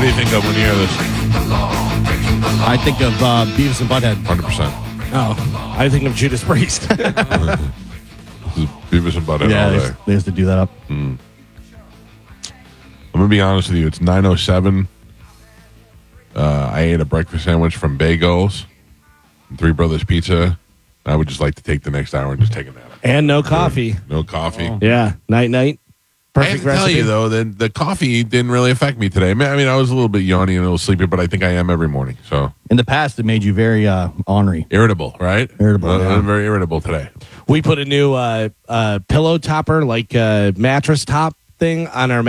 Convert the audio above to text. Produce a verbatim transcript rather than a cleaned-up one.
do you think of when you hear this? I think of uh, Beavis and Butthead. one hundred percent. Oh, I think of Judas Priest. Beavis and Butthead Yeah, all they day. used, they used to do that up. I'm going to be honest with you. It's nine oh seven. Uh, I ate a breakfast sandwich from Bagels, Three Brothers Pizza. I would just like to take the next hour and just take a nap. And no coffee. No coffee. Oh. Yeah, night night. I have Perfect to tell recipe. you, though, that the coffee didn't really affect me today. I mean, I mean, I was a little bit yawny and a little sleepy, but I think I am every morning. So In the past, it made you very uh, ornery. irritable, right? Irritable, Uh, yeah. I'm very irritable today. We put a new uh, uh, pillow topper, like uh, mattress top thing on our